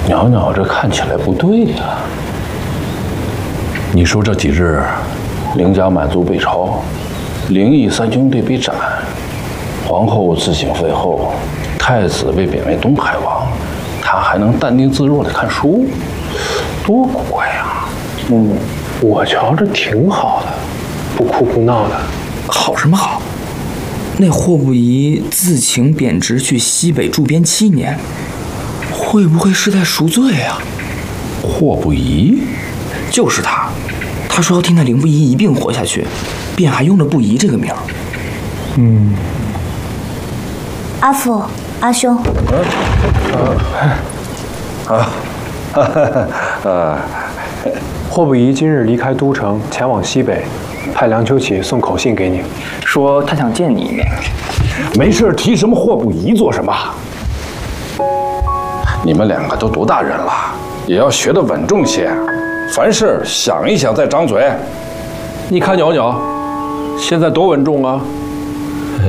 袅袅，这看起来不对呀。你说这几日，凌家满族被抄，灵异三兄弟被斩，皇后自请废后，太子被贬为东海王，他还能淡定自若地看书，多古怪呀！ 我瞧着挺好的，不哭不闹的。 好什么好？那霍不疑自请贬职去西北驻边7年，会不会是在赎罪啊？ 霍不疑， 就是他。他说要替那凌不疑一并活下去，便还用了不疑这个名儿。 阿父，阿兄。 霍不疑今日离开都城，前往西北，派梁秋启送口信给你， 说他想见你一面。 没事提什么霍不疑做什么？你们两个都多大人了，也要学得稳重些，凡事想一想再张嘴。你看袅袅，现在多稳重啊！